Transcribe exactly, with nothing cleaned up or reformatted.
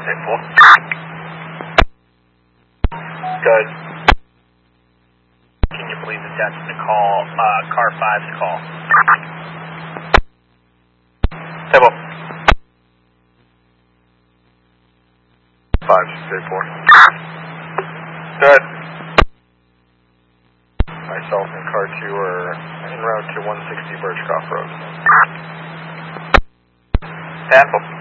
ten four. Good. Can you please attach the call, uh, car five's call? ten four. five six eight four. Good. Myself and car two are en route to one sixty Birchcroft Road. ten four.